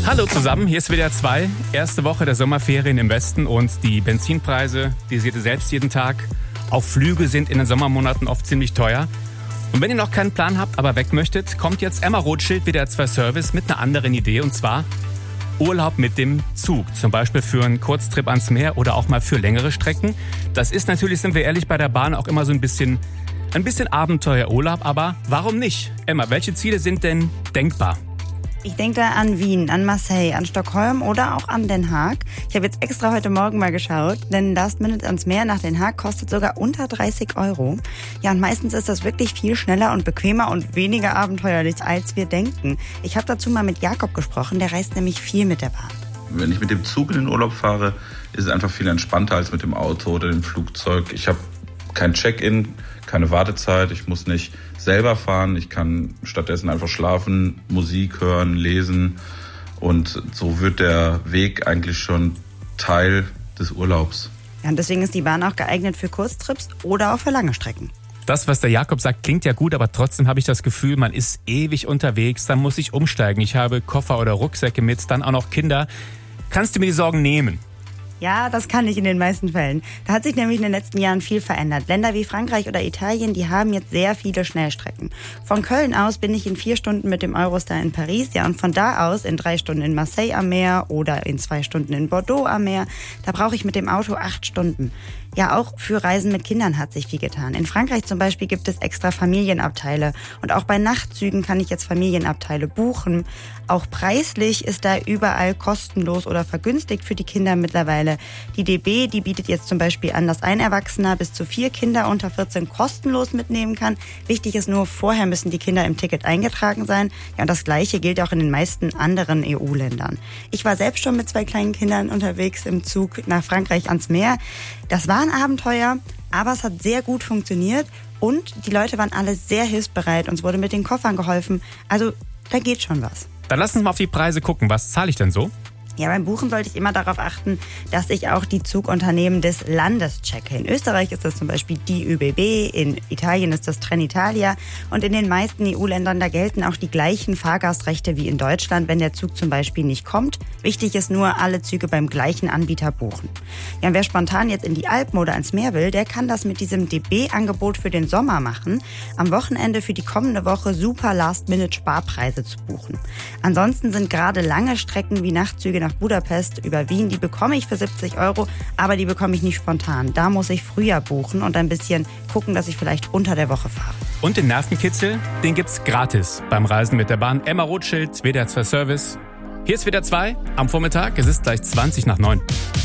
Hallo zusammen, hier ist WDR 2, erste Woche der Sommerferien im Westen und die Benzinpreise, die seht ihr selbst jeden Tag. Auch Flüge sind in den Sommermonaten oft ziemlich teuer. Und wenn ihr noch keinen Plan habt, aber weg möchtet, kommt jetzt Emma Rothschild, WDR 2 Service, mit einer anderen Idee, und zwar Urlaub mit dem Zug. Zum Beispiel für einen Kurztrip ans Meer oder auch mal für längere Strecken. Das ist natürlich, sind wir ehrlich, bei der Bahn auch immer so ein bisschen Abenteuerurlaub, aber warum nicht? Emma, welche Ziele sind denn denkbar? Ich denke da an Wien, an Marseille, an Stockholm oder auch an Den Haag. Ich habe jetzt extra heute Morgen mal geschaut, denn Last Minute ans Meer nach Den Haag kostet sogar unter 30 Euro. Ja, und meistens ist das wirklich viel schneller und bequemer und weniger abenteuerlich, als wir denken. Ich habe dazu mal mit Jakob gesprochen, der reist nämlich viel mit der Bahn. Wenn ich mit dem Zug in den Urlaub fahre, ist es einfach viel entspannter als mit dem Auto oder dem Flugzeug. Ich habe kein Check-in, keine Wartezeit, ich muss nicht selber fahren, ich kann stattdessen einfach schlafen, Musik hören, lesen, und so wird der Weg eigentlich schon Teil des Urlaubs. Ja, und deswegen ist die Bahn auch geeignet für Kurztrips oder auch für lange Strecken. Das, was der Jakob sagt, klingt ja gut, aber trotzdem habe ich das Gefühl, man ist ewig unterwegs, dann muss ich umsteigen. Ich habe Koffer oder Rucksäcke mit, dann auch noch Kinder. Kannst du mir die Sorgen nehmen? Ja, das kann ich in den meisten Fällen. Da hat sich nämlich in den letzten Jahren viel verändert. Länder wie Frankreich oder Italien, die haben jetzt sehr viele Schnellstrecken. Von Köln aus bin ich in 4 Stunden mit dem Eurostar in Paris, ja, und von da aus in 3 Stunden in Marseille am Meer oder in 2 Stunden in Bordeaux am Meer. Da brauche ich mit dem Auto 8 Stunden. Ja, auch für Reisen mit Kindern hat sich viel getan. In Frankreich zum Beispiel gibt es extra Familienabteile. Und auch bei Nachtzügen kann ich jetzt Familienabteile buchen. Auch preislich ist da überall kostenlos oder vergünstigt für die Kinder mittlerweile. Die DB, die bietet jetzt zum Beispiel an, dass ein Erwachsener bis zu 4 Kinder unter 14 kostenlos mitnehmen kann. Wichtig ist nur, vorher müssen die Kinder im Ticket eingetragen sein. Ja, und das Gleiche gilt auch in den meisten anderen EU-Ländern. Ich war selbst schon mit 2 kleinen Kindern unterwegs im Zug nach Frankreich ans Meer. Das war ein Abenteuer, aber es hat sehr gut funktioniert und die Leute waren alle sehr hilfsbereit. Uns wurde mit den Koffern geholfen. Also da geht schon was. Dann lass uns mal auf die Preise gucken. Was zahle ich denn so? Ja, beim Buchen sollte ich immer darauf achten, dass ich auch die Zugunternehmen des Landes checke. In Österreich ist das zum Beispiel die ÖBB, in Italien ist das Trenitalia und in den meisten EU-Ländern, da gelten auch die gleichen Fahrgastrechte wie in Deutschland, wenn der Zug zum Beispiel nicht kommt. Wichtig ist nur, alle Züge beim gleichen Anbieter buchen. Ja, und wer spontan jetzt in die Alpen oder ans Meer will, der kann das mit diesem DB-Angebot für den Sommer machen. Am Wochenende für die kommende Woche super Last-Minute-Sparpreise zu buchen. Ansonsten sind gerade lange Strecken wie Nachtzüge nach Budapest über Wien, die bekomme ich für 70 Euro, aber die bekomme ich nicht spontan. Da muss ich früher buchen und ein bisschen gucken, dass ich vielleicht unter der Woche fahre. Und den Nervenkitzel, den gibt's gratis beim Reisen mit der Bahn. Emma Rothschild, WDR 2 Service. Hier ist WDR 2 am Vormittag, es ist gleich 20 nach 9.